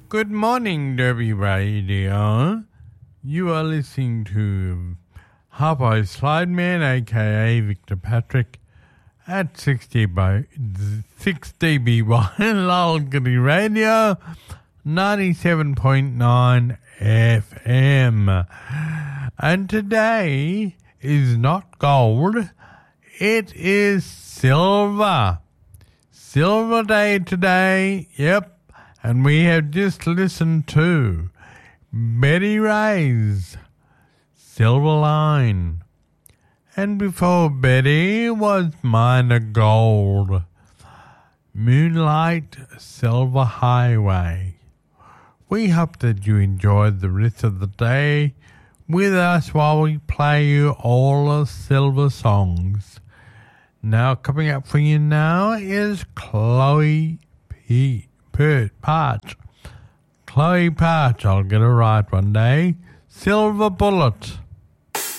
Good morning, Derby Radio. You are listening to Harpo Slideman, aka Victor Patrick, at 6 dBY Lalgity Radio, 97.9 FM. And today is not gold, it is silver. Silver Day today, yep. And we have just listened to Betty Ray's Silver Line. And before Betty was Mine of Gold, Moonlight Silver Highway. We hope that you enjoyed the rest of the day with us while we play you all the silver songs. Now, coming up for you now is Chloe Parch. Chloe Parch, I'll get it right one day. Silver Bullet.